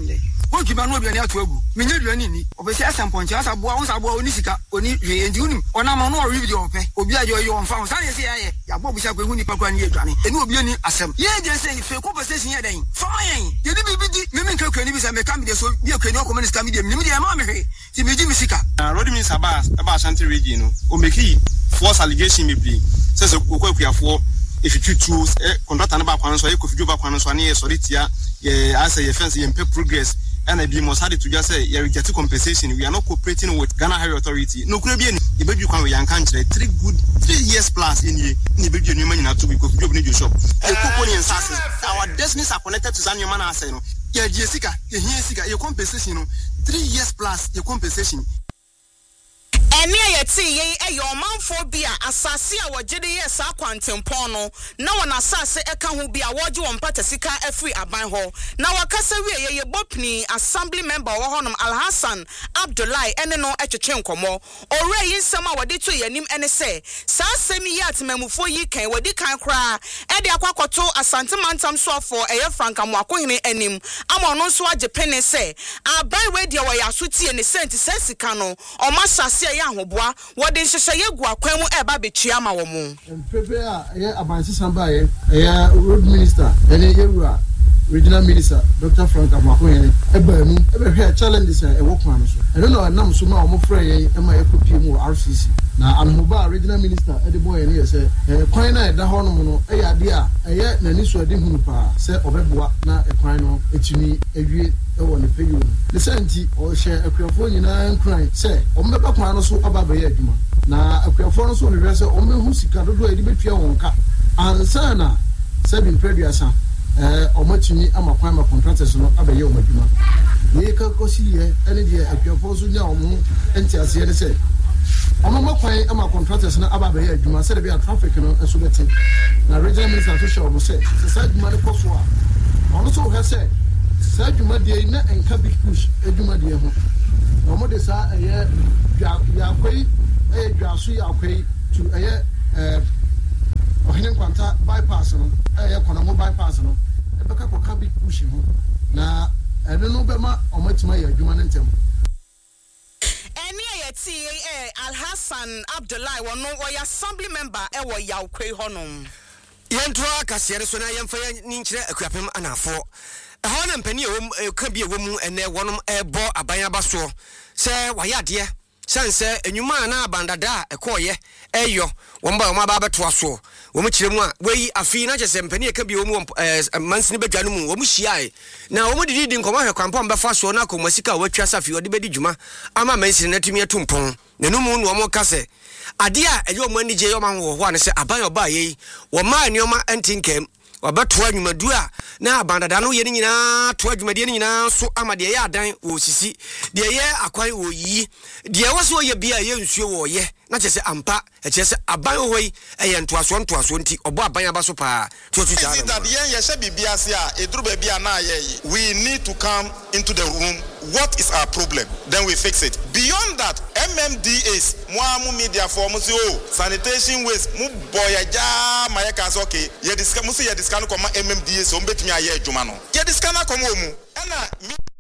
day. What you know be an atu me nye duani ni obesi asamponche asaboa onsaboa oni sika oni hwe enti unim ona ma no ori video ope obi ajo yo onfa so say ye ya bo busa kwehu nipa kwa ni aduane eni obi ani asem ye je say fe conversation ye den fine ye di bibidi me nka kwani bi say me kam de so bi kwani o communist kam de me de ma me hwe ti me ji mi sika road means aba Ashanti region no o make false allegation me bi say so kwakuafo if you choose contractor na ba kwan so ye kofijo ba kwan so na ye sorry tia ye as ye fence ye mpe progress and I be must had to just say you reject compensation. We are not cooperating with Ghana Higher Authority. No could be any you can we country 3 years plus in ye ni be new man to be job need your shop. Our destinies are connected to Zanu man say no. Yeah, Jessica, you hear Sika, your compensation 3 years plus your compensation. Eni ayeti ye yomanfo bia asase a wogede ye sa kwantempon no na wona asase eka ho bia woje won patasika afri aban ho na wakasa wie ye bopni assembly member wo honom Alhassan Abdullahi ene no etwetwe nkomo ore yi nsem a wode to yanim ene se sa asemi ya temamufo yi kan wodi kan kra e de akwakoto Asante Mantam so for eye Franka mo akohene anim ama no so age pene se aban we de wo ya so tie ne senti sensika no o ma sase ahoboa wode nhyehyɛ ye gu akwan mu eba betua ma wo mu pepe a ye abansi samba ye road minister ene yewura regional minister Dr. Franka Mwakoyene eba mu ebe hwe challenges e wo kwan no so eno no nam so ma wo frɛ ye e ma ekopie mu RCC na anhoba regional minister e de boy ne ye se kwan na e da ho no no e ya de a eye na ni so de hunu pa se obeboa na e kwan no etumi ewie ewo ne peyo ne senti o hye akuafo nyina nkran se o mbeba kwan no so aba be ya adwuma na akuafo no so ne hwe se o mehu sika dodo e de betua won ka ansa na sabin preduasa omatumi amakwan ma contractors no abaye omadwuma ye ka kosiye ene de akuafo so nya omo entiase ne se omakwan ama contractors no abaye adwuma se de be traffic no eso beti na regional minister so show mo se adwuma ne koso a ono so hwe se adwuma de na enka big push adwuma de ho na mo de sa eye yakwai dwaso yakwai to eye ohine kwanta bypass no kwana mo bypass no beka ko big push ho na eno no be ma omatima ya adwuma ntem eni ayeti Alhassan Abdullahi wono wo assembly member e wo yakwai honom yentro akasiere so na yemfa ni nkire akuapem anafo ho na mpani ka bi ewom ene wonom ebo aban abaso se wayade sanse enyuma na abandada ekoye eyo womba woma ba beto aso wom kiremu a weyi afi na chese mpani ka bi wom mansini badwanu mu wom hyiae na wom didi nkoma hwe kwampa mbefa so na komasika watwa safi ode bedi dwuma ama mansini na tumi atumpon nenumu no wom kase ade a eyo mo anije yo man wo ho ane se aban oba yi wo ma anioma antinkem wabato adwumadu a na abandada no ye nyina to adwumade nyina so amade ye adan wo sisi de ye akwan wo yi de wo so ye bia ye nsuo wo ye na chese ampa chese aban hoyi eye ntoaso nti obo aban aba so pa to ja that ye hye bibia se a eduru ba bia na ye we need to come into the room. What is our problem? Then we fix it. Beyond that, MMDAs, Muamu media for Musi sanitation waste, mu boyaja mayaka okay. Ye discuss musi ye discuss ko ma MMDAs o mbetumi aye adwuma no. Ye discuss na ko mu.